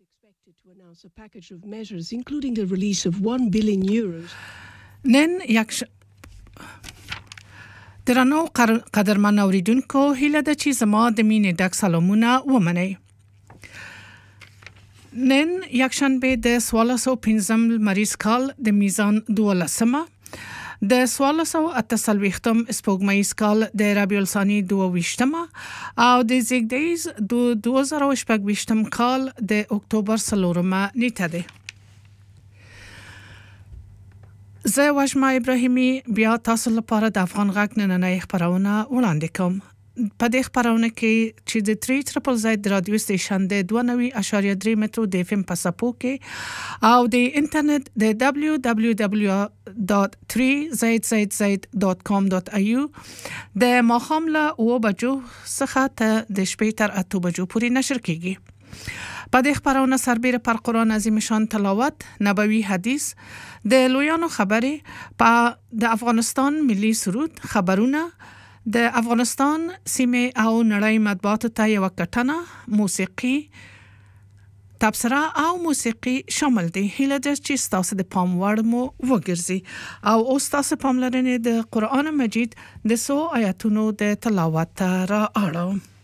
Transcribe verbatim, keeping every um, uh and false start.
expected to announce a package of measures including the release of one billion euros. نن یک ش... درنو قدرمن اوریدونکو هیله ده چې زما د مینې ډک سلامونه ومنئ. نن یکشنبه د سوالس و پنځم لمریز کال د میزان دولسمه د سوالس و اتصلویختم سپوږمیز کال د ربیع الثانی دوهویشتمه او د زیږدیز د دوه زره و شپږویشتم کال د اکتوبر څلورمه نیټه ده. زه وژما ابراهیمی بیا تاسو لپاره د افغان غږ نننۍ خپرونه وړاندې کوم. په دې خپرونه کې چې د تری ټریپل زید رادیو سټیشن د دوه نوي اشاریه درې مترو د اف ام په سپو کې او د انټرنیټ د دبلیو دبلیو دبلیو ډاټ تری زید زید زید ډاټ کام ډاټ ای یو د ماښام له اوه بجو څخه ته د شپې تر اته بجو پورې نشر کیږي. په دې خپرونه سربېره پر قرآن عظیم شان تلاوت، نبوي حدیث، د لویانو خبرې، په د افغانستان ملي سرود، خبرونه، د افغانستان سیمه او نړۍ مطبوعاتو ته یو کټنه، موسیقي، تبصره او موسیقي شامل دي. هیله ده چې تاسو د پام وړ مو وګرځي او اوس تاسو پاملرنه د قرآن مجید د څو آیاتونو د تلاوت را اړوم.